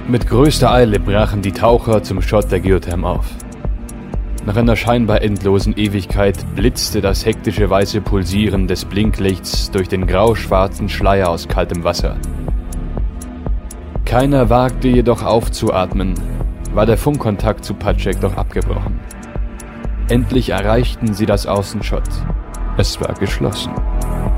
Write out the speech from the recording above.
Mit größter Eile brachen die Taucher zum Schott der Geotherm auf. Nach einer scheinbar endlosen Ewigkeit blitzte das hektische weiße Pulsieren des Blinklichts durch den grau-schwarzen Schleier aus kaltem Wasser. Keiner wagte jedoch aufzuatmen, war der Funkkontakt zu Pacek doch abgebrochen. Endlich erreichten sie das Außenschott. Es war geschlossen.